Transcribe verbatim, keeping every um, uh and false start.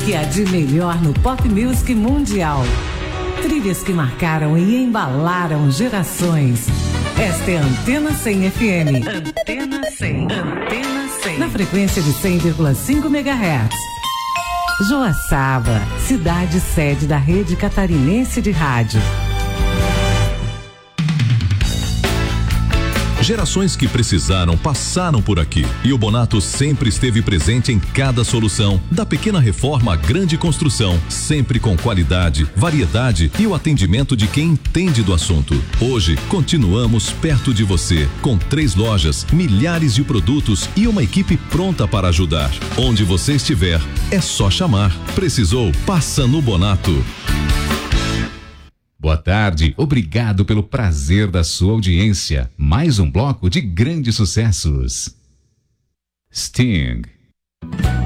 que há de melhor no pop music mundial. Trilhas que marcaram e embalaram gerações. Esta é a Antena cem F M. Antena cem. Antena cem. Na frequência de cem vírgula cinco megahertz. Joaçaba, cidade sede da rede catarinense de rádio. Gerações que precisaram passaram por aqui e o Bonato sempre esteve presente em cada solução, da pequena reforma à grande construção, sempre com qualidade, variedade e o atendimento de quem entende do assunto. Hoje, continuamos perto de você, com três lojas, milhares de produtos e uma equipe pronta para ajudar. Onde você estiver, é só chamar. Precisou? Passa no Bonato. Boa tarde, obrigado pelo prazer da sua audiência. Mais um bloco de grandes sucessos. Sting.